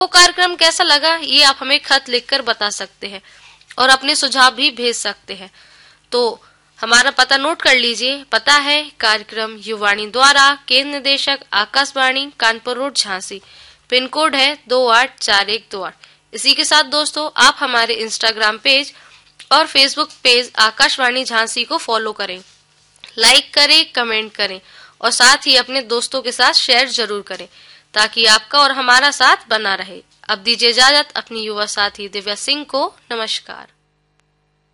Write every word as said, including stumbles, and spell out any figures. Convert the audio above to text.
वो कार्यक्रम कैसा लगा ये आप हमें खत लिखकर बता सकते हैं और अपने सुझाव भी भेज सकते हैं। तो हमारा पता नोट कर लीजिए। पता है कार्यक्रम युवाणी द्वारा, केंद्र निदेशक Akashvani, Kanpur road, Jhansi. Pin code है दो आठ चार एक दो आठ। इसी के साथ दोस्तों आप हमारे इंस्टाग्राम पेज और फेसबुक पेज आकाशवाणी झांसी को फॉलो करें, लाइक करें, कमेंट करें और साथ ही अपने दोस्तों के साथ शेयर जरूर करें ताकि आपका और हमारा साथ बना रहे। अब दीजिए इजाजत अपनी युवा साथी दिव्या सिंह को। नमस्कार।